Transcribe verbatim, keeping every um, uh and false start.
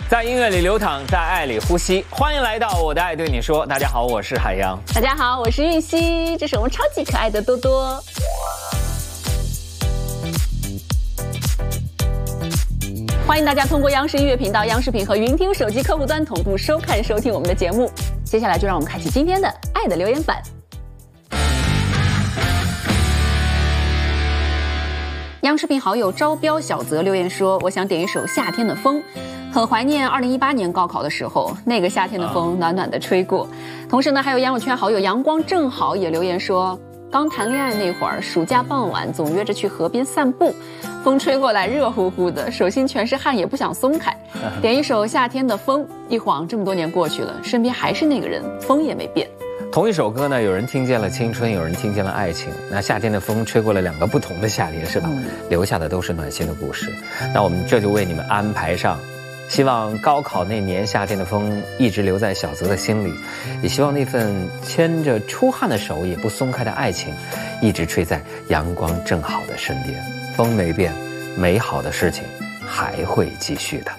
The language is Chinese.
在音乐里流淌，在爱里呼吸。欢迎来到我的爱对你说。大家好，我是海洋。 大家好，我是玉溪。这是我们超级可爱的多多。欢迎大家通过央视音乐频道、央视频和云听手机客户端同步收看收听我们的节目。接下来就让我们开启今天的爱的留言板。央视频好友招标小泽留言说：“我想点一首《夏天的风》，很怀念二零一八年高考的时候，那个夏天的风暖暖的吹过。”同时呢，还有杨友圈好友阳光正好也留言说：“刚谈恋爱那会儿，暑假傍晚总约着去河边散步，风吹过来热乎乎的，手心全是汗也不想松开。点一首《夏天的风》，一晃这么多年过去了，身边还是那个人，风也没变。” 同一首歌呢，有人听见了青春，有人听见了爱情。那夏天的风吹过了两个不同的夏天，是吧？嗯、留下的都是暖心的故事。那我们这就为你们安排上，希望高考那年夏天的风一直留在小泽的心里，也希望那份牵着出汗的手也不松开的爱情，一直吹在阳光正好的身边。风没变，美好的事情还会继续的。